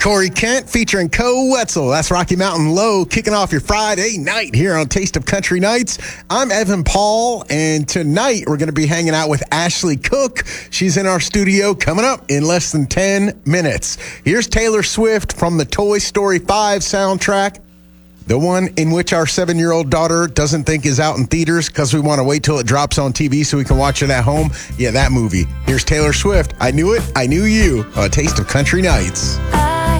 Corey Kent featuring Co Wetzel. That's Rocky Mountain Low kicking off your Friday night here on Taste of Country Nights. I'm Evan Paul, and tonight we're going to be hanging out with Ashley Cook. She's in our studio coming up in less than 10 minutes. Here's Taylor Swift from the Toy Story 5 soundtrack. The one in which our 7-year-old daughter doesn't think is out in theaters because we want to wait till it drops on TV so we can watch it at home. Yeah, that movie. Here's Taylor Swift. I Knew It, I Knew You on Taste of Country Nights.